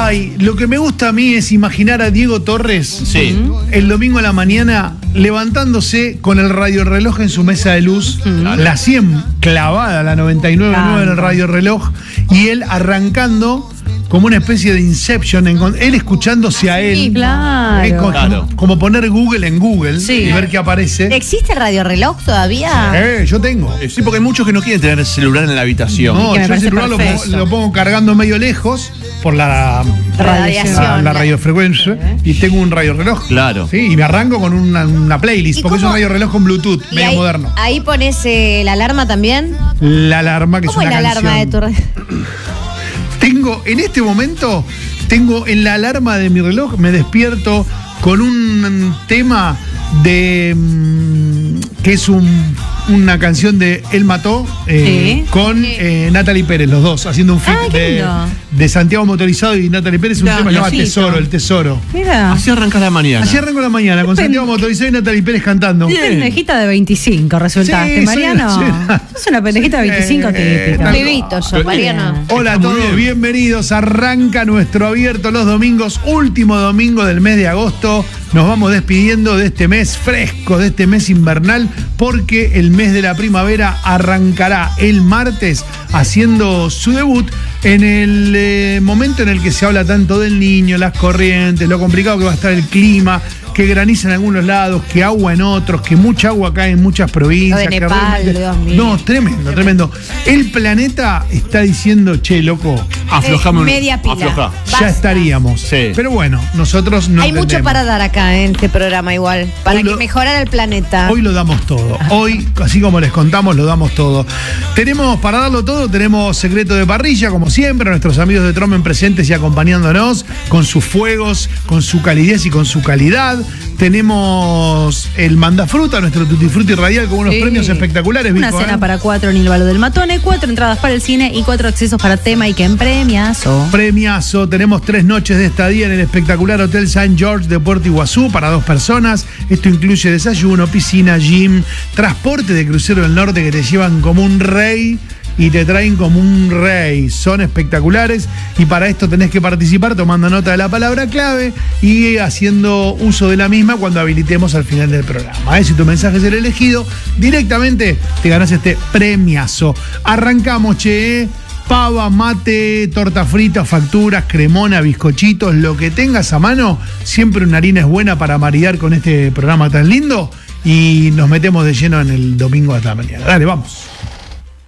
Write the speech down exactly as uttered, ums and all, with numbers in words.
Ay, lo que me gusta a mí es imaginar a Diego Torres Sí. el domingo a la mañana levantándose con el radiorreloj en su mesa de luz, Claro. la cien clavada, la noventa y nueve punto nueve en el radiorreloj, y él arrancando como una especie de Inception, en- él escuchándose a él. Sí, claro. Eh, co- Claro. Como poner Google en Google Sí. y ver qué aparece. ¿Existe el radiorreloj todavía? Eh, yo tengo. Eh, Sí, porque hay muchos que no quieren tener celular en la habitación. No, que me yo el parece celular lo pongo, perfecto. lo pongo cargando medio lejos por la, Radiación. la, la radiofrecuencia y tengo un radiorreloj. Claro. Sí, y me arranco con una, una playlist, ¿Y porque es cómo- un radiorreloj con Bluetooth, ¿Y medio ahí, moderno. ahí pones eh, la alarma también? La alarma, que es ¿Cómo es una la alarma de canción. tu radio? Tengo, en este momento, tengo en la alarma de mi reloj, me despierto con un tema de mm, que es un, una canción de Él Mató eh, Sí. con eh, Natalie Pérez, los dos, haciendo un feat Ay, qué de, lindo. de Santiago Motorizado y Natalie Pérez, un Claro, tema que se llama Losito. Tesoro, el tesoro. Mira. Así arranca la mañana. Así arranco la mañana, con Santiago Motorizado y Natalie Pérez cantando. Bien. Pendejita de veinticinco resultaste, Sí, soy Mariano. una- Es una pendejita de veinticinco Eh, típica. tal- Bebito yo, Mariano. Hola a Está muy todos, bien. bienvenidos. Arranca nuestro abierto los domingos, último domingo del mes de agosto. Nos vamos despidiendo de este mes fresco, de este mes invernal, porque el mes de la primavera arrancará el martes haciendo su debut en el eh, momento en el que se habla tanto del niño, las corrientes, lo complicado que va a estar el clima, que graniza en algunos lados, que agua en otros, que mucha agua cae en muchas provincias. Lo de que Nepal, realmente- Dios mío. No, tremendo, tremendo. El planeta está diciendo, che, loco, Aflojame un- Media pila. aflojá. Basta. ya estaríamos. Sí. Pero bueno, nosotros no Hay mucho entendemos. para dar acá en este programa igual, para Hoy que lo- mejorara el planeta. Hoy lo damos todo. Hoy, así como les contamos, lo damos todo. Tenemos, para darlo todo, tenemos secreto de parrilla, como siempre, nuestros amigos de Tromen presentes y acompañándonos con sus fuegos, con su calidez y con su calidad. Tenemos el mandafruta, nuestro Tutti Frutti radial con unos Sí. premios espectaculares. Una Vico, cena ¿eh? para cuatro en el Balo del Matone, cuatro entradas para el cine y cuatro accesos para tema y que en premiazo. Premiazo, tenemos tres noches de estadía en el espectacular Hotel Saint George de Puerto Iguazú para dos personas. Esto incluye desayuno, piscina, gym, transporte de crucero del norte que te llevan como un rey y te traen como un rey. Son espectaculares y para esto tenés que participar tomando nota de la palabra clave y haciendo uso de la misma cuando habilitemos al final del programa. ¿eh? Si tu mensaje es el elegido, directamente te ganás este premiazo. Arrancamos, che. Pava, mate, torta frita, facturas, cremona, bizcochitos, lo que tengas a mano. Siempre una harina es buena para maridar con este programa tan lindo. Y nos metemos de lleno en el domingo hasta la mañana. Dale, vamos.